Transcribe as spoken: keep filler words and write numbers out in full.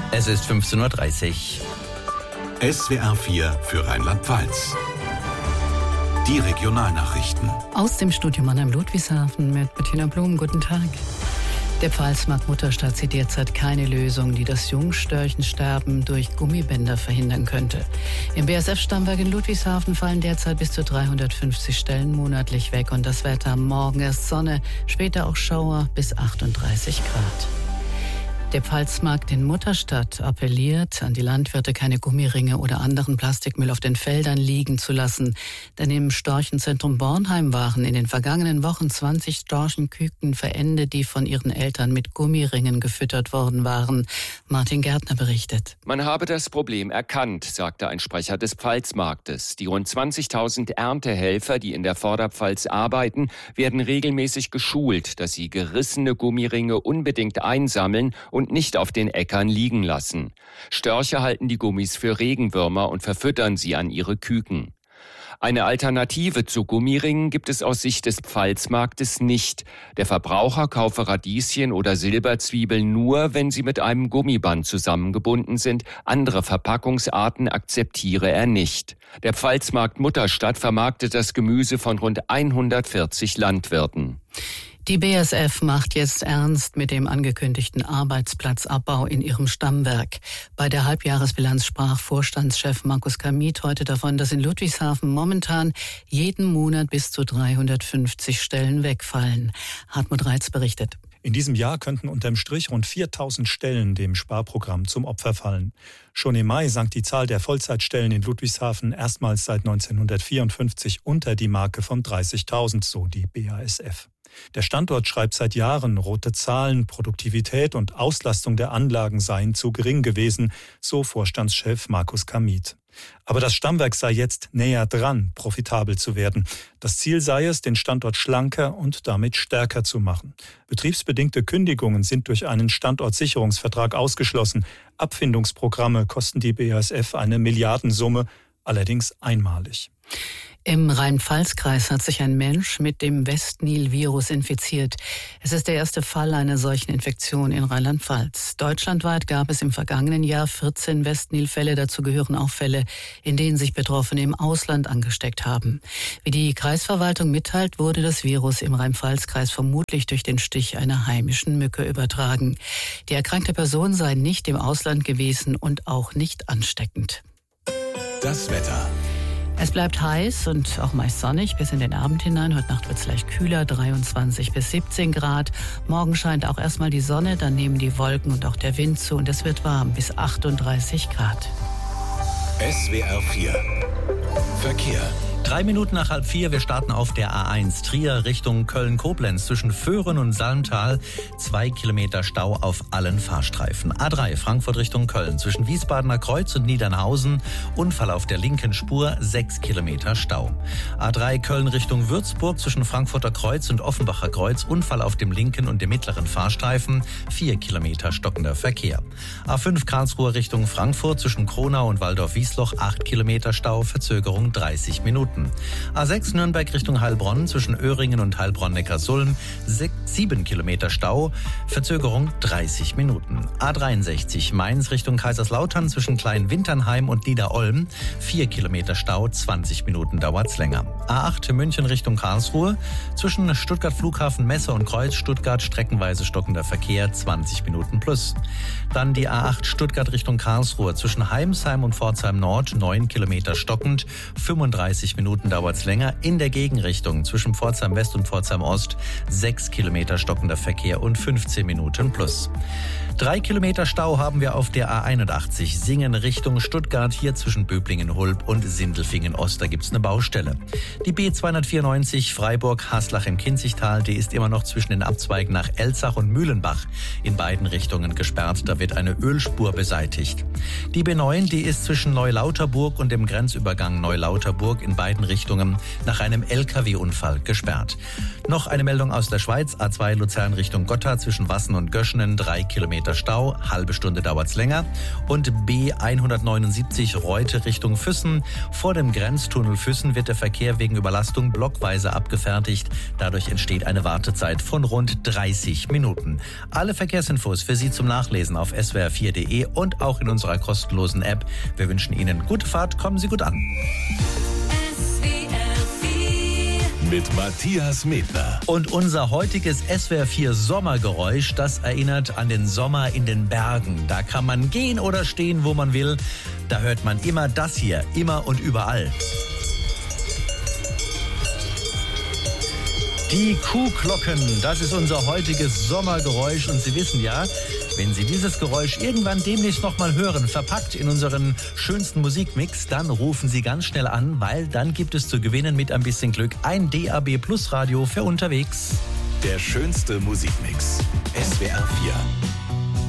Es ist fünfzehn Uhr dreißig. S W R vier für Rheinland-Pfalz. Die Regionalnachrichten. Aus dem Studio Mannheim Ludwigshafen mit Bettina Blum. Guten Tag. Der Pfalzmarkt Mutterstadt sieht derzeit keine Lösung, die das Jungstörchensterben durch Gummibänder verhindern könnte. Im B A S F-Stammwerk in Ludwigshafen fallen derzeit bis zu dreihundertfünfzig Stellen monatlich weg. Und das Wetter: morgen erst Sonne, später auch Schauer bis achtunddreißig Grad. Der Pfalzmarkt in Mutterstadt appelliert an die Landwirte, keine Gummiringe oder anderen Plastikmüll auf den Feldern liegen zu lassen. Denn im Storchenzentrum Bornheim waren in den vergangenen Wochen zwanzig Storchenküken verendet, die von ihren Eltern mit Gummiringen gefüttert worden waren. Martin Gärtner berichtet. Man habe das Problem erkannt, sagte ein Sprecher des Pfalzmarktes. Die rund zwanzigtausend Erntehelfer, die in der Vorderpfalz arbeiten, werden regelmäßig geschult, dass sie gerissene Gummiringe unbedingt einsammeln und und nicht auf den Äckern liegen lassen. Störche halten die Gummis für Regenwürmer und verfüttern sie an ihre Küken. Eine Alternative zu Gummiringen gibt es aus Sicht des Pfalzmarktes nicht. Der Verbraucher kaufe Radieschen oder Silberzwiebeln nur, wenn sie mit einem Gummiband zusammengebunden sind. Andere Verpackungsarten akzeptiere er nicht. Der Pfalzmarkt Mutterstadt vermarktet das Gemüse von rund hundertvierzig Landwirten. Die B A S F macht jetzt ernst mit dem angekündigten Arbeitsplatzabbau in ihrem Stammwerk. Bei der Halbjahresbilanz sprach Vorstandschef Markus Kamit heute davon, dass in Ludwigshafen momentan jeden Monat bis zu dreihundertfünfzig Stellen wegfallen. Hartmut Reitz berichtet. In diesem Jahr könnten unterm Strich rund viertausend Stellen dem Sparprogramm zum Opfer fallen. Schon im Mai sank die Zahl der Vollzeitstellen in Ludwigshafen erstmals seit neunzehnhundertvierundfünfzig unter die Marke von dreißigtausend, so die B A S F. Der Standort schreibt seit Jahren, rote Zahlen, Produktivität und Auslastung der Anlagen seien zu gering gewesen, so Vorstandschef Markus Kamit. Aber das Stammwerk sei jetzt näher dran, profitabel zu werden. Das Ziel sei es, den Standort schlanker und damit stärker zu machen. Betriebsbedingte Kündigungen sind durch einen Standortsicherungsvertrag ausgeschlossen. Abfindungsprogramme kosten die B A S F eine Milliardensumme, allerdings einmalig. Im Rhein-Pfalz-Kreis hat sich ein Mensch mit dem Westnil-Virus infiziert. Es ist der erste Fall einer solchen Infektion in Rheinland-Pfalz. Deutschlandweit gab es im vergangenen Jahr vierzehn Westnil-Fälle. Dazu gehören auch Fälle, in denen sich Betroffene im Ausland angesteckt haben. Wie die Kreisverwaltung mitteilt, wurde das Virus im Rhein-Pfalz-Kreis vermutlich durch den Stich einer heimischen Mücke übertragen. Die erkrankte Person sei nicht im Ausland gewesen und auch nicht ansteckend. Das Wetter. Es bleibt heiß und auch meist sonnig bis in den Abend hinein. Heute Nacht wird es leicht kühler, dreiundzwanzig bis siebzehn Grad. Morgen scheint auch erstmal die Sonne, dann nehmen die Wolken und auch der Wind zu und es wird warm bis achtunddreißig Grad. S W R vier Verkehr. Drei Minuten nach halb vier, wir starten auf der A eins Trier Richtung Köln-Koblenz zwischen Föhren und Salmtal. Zwei Kilometer Stau auf allen Fahrstreifen. A drei Frankfurt Richtung Köln zwischen Wiesbadener Kreuz und Niedernhausen. Unfall auf der linken Spur, sechs Kilometer Stau. A drei Köln Richtung Würzburg zwischen Frankfurter Kreuz und Offenbacher Kreuz. Unfall auf dem linken und dem mittleren Fahrstreifen. Vier Kilometer stockender Verkehr. A fünf Karlsruhe Richtung Frankfurt zwischen Kronau und Waldorf-Wiesloch. Acht Kilometer Stau, Verzögerung dreißig Minuten. A sechs Nürnberg Richtung Heilbronn zwischen Öhringen und Heilbronn-Neckarsulm, sieben Kilometer Stau, Verzögerung dreißig Minuten. A dreiundsechzig Mainz Richtung Kaiserslautern zwischen Kleinwinternheim und Niederolm, vier Kilometer Stau, zwanzig Minuten dauert's länger. A acht München Richtung Karlsruhe zwischen Stuttgart Flughafen Messe und Kreuz Stuttgart streckenweise stockender Verkehr, zwanzig Minuten plus. Dann die A acht Stuttgart Richtung Karlsruhe zwischen Heimsheim und Pforzheim Nord, neun Kilometer stockend, fünfunddreißig Minuten dauert's länger. In der Gegenrichtung zwischen Pforzheim West und Pforzheim Ost, sechs Kilometer stockender Verkehr und fünfzehn Minuten plus. Drei Kilometer Stau haben wir auf der A einundachtzig Singen Richtung Stuttgart, hier zwischen Böblingen-Hulb und Sindelfingen-Ost, da gibt's eine Baustelle. Die B zweihundertvierundneunzig Freiburg-Haslach im Kinzigtal, die ist immer noch zwischen den Abzweigen nach Elzach und Mühlenbach in beiden Richtungen gesperrt, da wird eine Ölspur beseitigt. Die B neun, die ist zwischen Neulauterburg und dem Grenzübergang Neulauterburg in beiden Richtungen nach einem L K W-Unfall gesperrt. Noch eine Meldung aus der Schweiz, A zwei Luzern Richtung Gotha zwischen Wassen und Göschenen, drei Kilometer Kilometer Stau, halbe Stunde dauert's länger. Und B hundertneunundsiebzig Reute Richtung Füssen. Vor dem Grenztunnel Füssen wird der Verkehr wegen Überlastung blockweise abgefertigt. Dadurch entsteht eine Wartezeit von rund dreißig Minuten. Alle Verkehrsinfos für Sie zum Nachlesen auf s w r vier punkt de und auch in unserer kostenlosen App. Wir wünschen Ihnen gute Fahrt, kommen Sie gut an. Mit Matthias Medler. Und unser heutiges S W R vier Sommergeräusch, das erinnert an den Sommer in den Bergen. Da kann man gehen oder stehen, wo man will. Da hört man immer das hier, immer und überall. Die Kuhglocken, das ist unser heutiges Sommergeräusch. Und Sie wissen ja, wenn Sie dieses Geräusch irgendwann demnächst noch mal hören, verpackt in unseren schönsten Musikmix, dann rufen Sie ganz schnell an, weil dann gibt es zu gewinnen mit ein bisschen Glück ein D A B Plus Radio für unterwegs. Der schönste Musikmix. S W R vier.